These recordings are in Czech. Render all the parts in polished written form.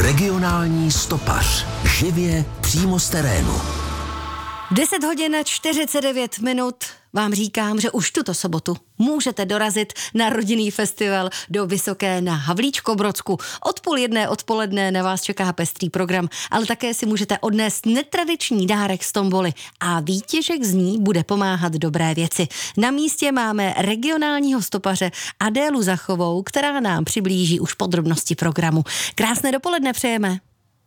Regionální stopař. Živě přímo z terénu. 10 hodin 49 minut vám říkám, že už tuto sobotu můžete dorazit na rodinný festival do Vysoké na Havlíčkobrodsku. Od 12:30 odpoledne na vás čeká pestrý program, ale také si můžete odnést netradiční dárek z tomboly a výtěžek z ní bude pomáhat dobré věci. Na místě máme regionálního stopaře Adélu Zachovou, která nám přiblíží už podrobnosti programu. Krásné dopoledne přejeme.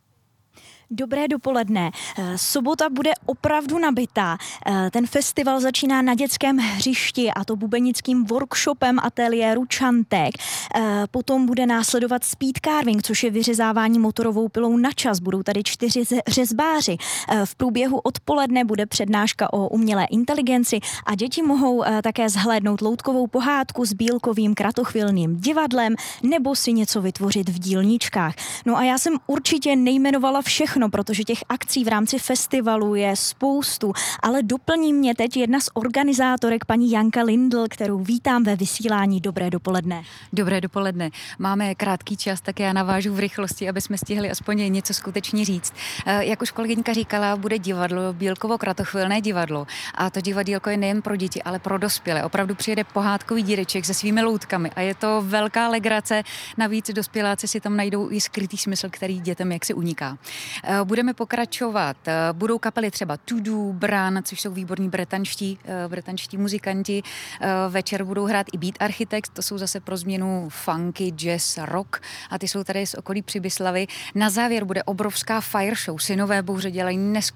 Dobré dopoledne. Sobota bude opravdu nabitá. Ten festival začíná na dětském hřišti, a to bubenickým workshopem ateliéru Čantek. Potom bude následovat speed carving, což je vyřezávání motorovou pilou na čas. Budou tady 4 řezbáři. V průběhu odpoledne bude přednáška o umělé inteligenci a děti mohou také zhlédnout loutkovou pohádku s bílkovým kratochvilným divadlem nebo si něco vytvořit v dílničkách. No a já jsem určitě nejmenovala všechno, protože těch akcí v rámci festivalu je spoustu, ale doplní mě teď jedna z organizátorek, paní Janka Lindl, kterou vítám ve vysílání. Dobré dopoledne. Dobré dopoledne. Máme krátký čas, tak já navážu v rychlosti, aby jsme stihli aspoň něco skutečně říct. Jak už kolegyňka říkala, bude divadlo, Bílkovo-kratochvilné divadlo. A to divadýlko je nejen pro děti, ale pro dospělé. Opravdu přijede pohádkový díreček se svými loutkami a je to velká legrace. Navíc dospěláci si tam najdou i skrytý smysl, který dětem jaksi uniká. Budeme pokračovat. Budou kapely třeba Tudu, Bran, což jsou výborní bretanští muzikanti. Večer budou hrát i Beat Architects, to jsou zase pro změnu funky, jazz, rock a ty jsou tady z okolí Přibyslavy. Na závěr bude obrovská fire show. Synové bouře dělají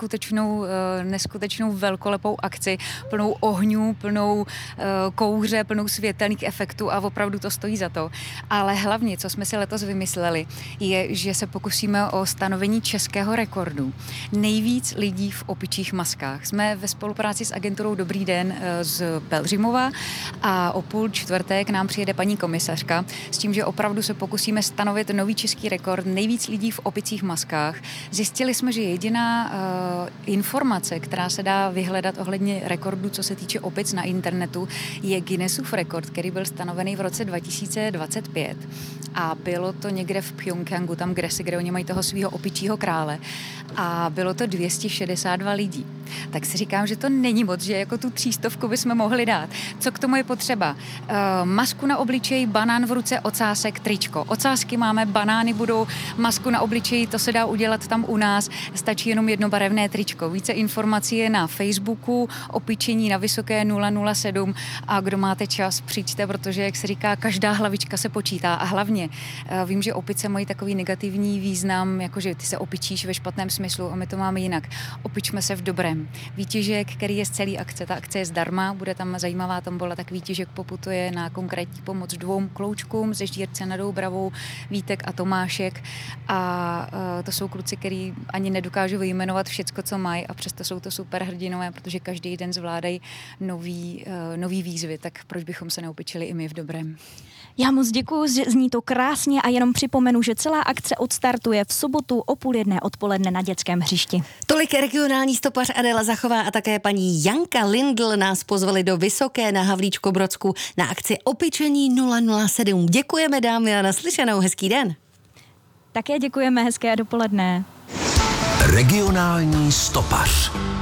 neskutečnou velkolepou akci, plnou ohňů, plnou kouře, plnou světelných efektů a opravdu to stojí za to. Ale hlavně, co jsme si letos vymysleli, je, že se pokusíme o stanovení českého rekordu. Nejvíc lidí v opičích maskách. Jsme ve spolupráci s agenturou Dobrý den z Pelhřimova a o 3:30 k nám přijede paní komisařka s tím, že opravdu se pokusíme stanovit nový český rekord, nejvíc lidí v opicích maskách. Zjistili jsme, že jediná informace, která se dá vyhledat ohledně rekordu, co se týče opic na internetu, je Guinnessův rekord, který byl stanovený v roce 2025 a bylo to někde v Pchjongjangu, tam kde oni mají toho svého opičího krále. A bylo to 262 lidí. Tak si říkám, že to není moc, že jako tu 300 bychom mohli dát. Co k tomu je potřeba? Masku na obličeji, banán v ruce, ocásek, tričko. Ocásky máme, banány budou, masku na obličeji, to se dá udělat tam u nás. Stačí jenom jednobarevné tričko. Více informací je na Facebooku, opičení na Vysoké 007 a kdo máte čas, přijďte, protože, jak se říká, každá hlavička se počítá a hlavně vím, že opice mají takový negativní význam, jakože ty se opičíš ve špatném smyslu a my to máme jinak. Opičme se v dobrém. Výtěžek, který je z celé akce, ta akce je zdarma, bude tam zajímavá tombola, tak výtěžek poputuje na konkrétní pomoc 2 kloučkům ze Ždírce nad Doubravou, Vítek a Tomášek a to jsou kluci, který ani nedokážu vyjmenovat všecko, co mají a přesto jsou to super hrdinové, protože každý den zvládají nový výzvy, tak proč bychom se neopičili i my v dobrém. Já moc děkuju, zní to krásně a jenom připomenu, že celá akce odstartuje v sobotu o 12:30 odpoledne na dětském hřišti. Tolik regionální stopař Adéla Zachová a také paní Janka Lindl nás pozvali do Vysoké na Havlíčkobrodsku na akci Opičení 007. Děkujeme, dámy, a naslyšenou. Hezký den. Také děkujeme, hezké dopoledne. Regionální stopař.